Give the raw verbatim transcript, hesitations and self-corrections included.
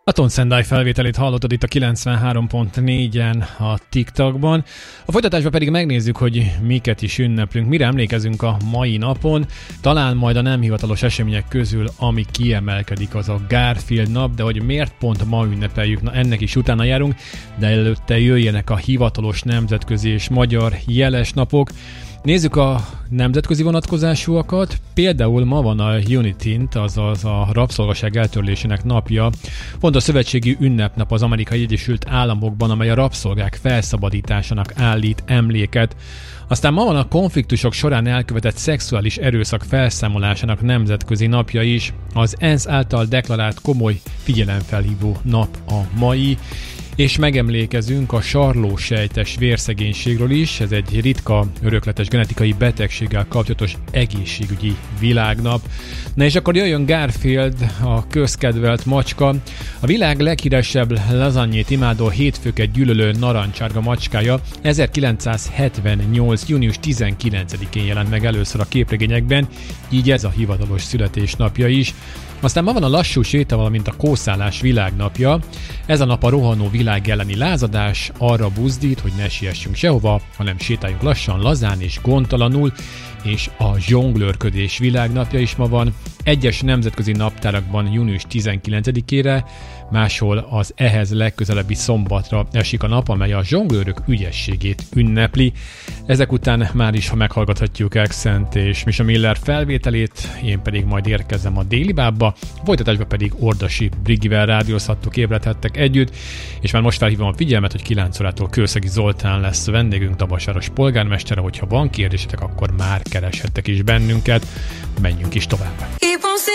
A Tonsendai felvételét hallottad itt a kilencvenhárom pont négyen a TikTokban. A folytatásban pedig megnézzük, hogy miket is ünneplünk, mire emlékezünk a mai napon. Talán majd a nem hivatalos események közül, ami kiemelkedik, az a Garfield nap, de hogy miért pont ma ünnepeljük, na ennek is utána járunk, de előtte jöjjenek a hivatalos nemzetközi és magyar jeles napok. Nézzük a nemzetközi vonatkozásúakat. Például ma van a Unity-t, azaz a rabszolgaság eltörlésének napja. Fontos szövetségi ünnepnap az Amerikai Egyesült Államokban, amely a rabszolgák felszabadításának állít emléket. Aztán ma van a konfliktusok során elkövetett szexuális erőszak felszámolásának nemzetközi napja is. Az ENSZ által deklarált komoly figyelemfelhívó nap a mai. És megemlékezünk a sarlósejtes vérszegénységről is, ez egy ritka örökletes genetikai betegséggel kapcsolatos egészségügyi világnap. Na és akkor jöjjön Garfield, a közkedvelt macska. A világ leghíresebb lazanyét imádó, hétfőket gyűlölő narancsárga macskája ezerkilencszázhetvennyolc. június tizenkilencedikén jelent meg először a képregényekben, így ez a hivatalos születésnapja is. Aztán ma van a lassú séta, valamint a kószálás világnapja. Ez a nap a rohanó világ elleni lázadás arra buzdít, hogy ne siessünk sehova, hanem sétáljunk lassan, lazán és gondtalanul, és a zsonglőrködés világnapja is ma van. Egyes nemzetközi naptárakban június tizenkilencedikére, máshol az ehhez legközelebbi szombatra esik a nap, amely a zsonglőrök ügyességét ünnepli. Ezek után már is, ha meghallgathatjuk Accent és Misha Miller felvételét, én pedig majd érkezem a Déli Bábba, folytatásban pedig Ordasi Brigivel rádiózhattok, ébredhettek együtt, és már most felhívom a figyelmet, hogy kilenc órától Kőszegi Zoltán lesz a vendégünk, Tabasáros polgármestere, hogyha van kérdésetek, akkor már kereshettek is bennünket. Menjünk is tovább.